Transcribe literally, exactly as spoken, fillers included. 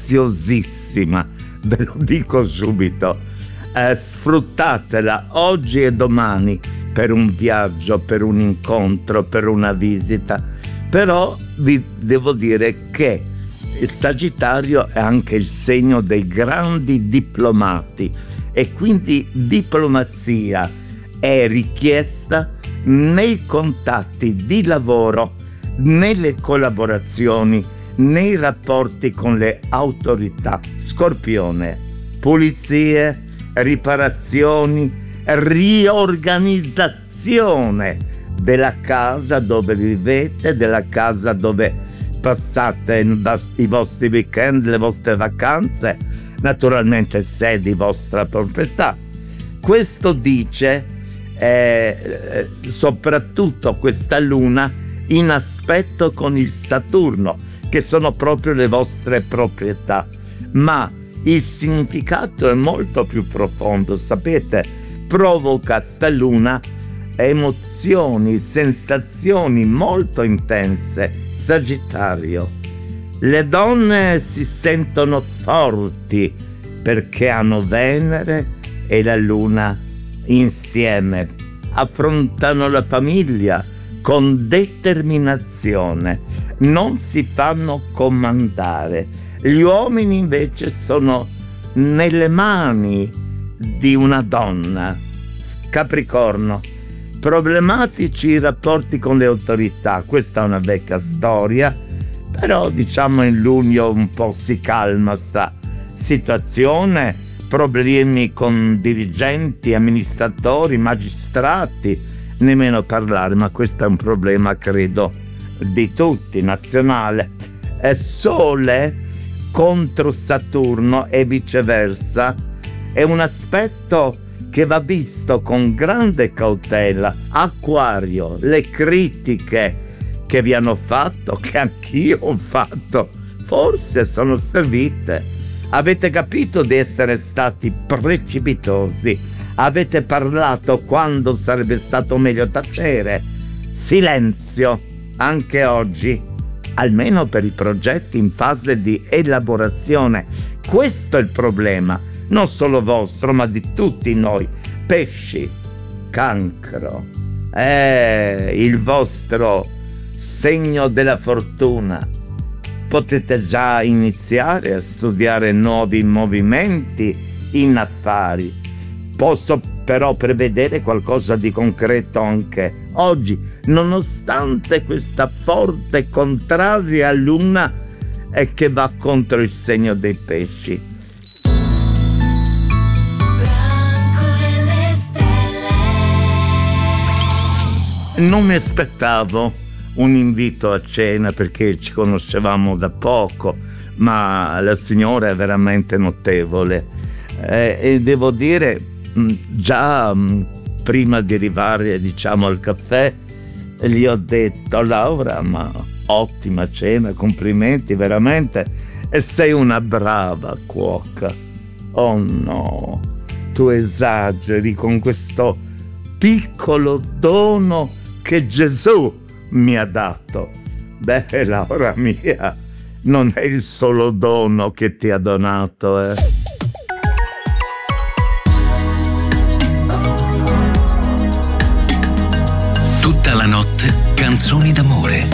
preziosissima, ve lo dico subito. Eh, sfruttatela oggi e domani per un viaggio, per un incontro, per una visita. Però vi devo dire che il Sagittario è anche il segno dei grandi diplomati e quindi diplomazia è richiesta nei contatti di lavoro, nelle collaborazioni, nei rapporti con le autorità. Scorpione, pulizie, riparazioni, riorganizzazione della casa dove vivete, della casa dove passate i vostri weekend, le vostre vacanze, naturalmente se è di vostra proprietà. Questo dice eh, soprattutto questa luna in aspetto con il Saturno, che sono proprio le vostre proprietà, ma il significato è molto più profondo, sapete, provoca sta luna emozioni, sensazioni molto intense. Sagittario, le donne si sentono forti perché hanno Venere e la luna insieme, affrontano la famiglia con determinazione, non si fanno comandare. Gli uomini invece sono nelle mani di una donna. Capricorno, problematici i rapporti con le autorità, questa è una vecchia storia, però diciamo in luglio un po' si calma sta situazione, problemi con dirigenti, amministratori, magistrati, nemmeno parlare, ma questo è un problema credo di tutti, nazionale. È Sole contro Saturno e viceversa, è un aspetto che va visto con grande cautela. Acquario, le critiche che vi hanno fatto, che anch'io ho fatto, forse sono servite. Avete capito di essere stati precipitosi, avete parlato quando sarebbe stato meglio tacere. Silenzio, anche oggi, almeno per i progetti in fase di elaborazione. Questo è il problema, non solo vostro, ma di tutti noi. Pesci, Cancro, è il vostro segno della fortuna. Potete già iniziare a studiare nuovi movimenti in affari. Posso però prevedere qualcosa di concreto anche oggi, nonostante questa forte contraria luna e che va contro il segno dei pesci. Non mi aspettavo un invito a cena perché ci conoscevamo da poco, ma la signora è veramente notevole eh, e devo dire già prima di arrivare diciamo al caffè gli ho detto: Laura, ma ottima cena, complimenti veramente, e sei una brava cuoca. Oh no, tu esageri con questo piccolo dono che Gesù mi ha dato. Beh, Laura mia, non è il solo dono che ti ha donato, eh. Tutta la notte canzoni d'amore.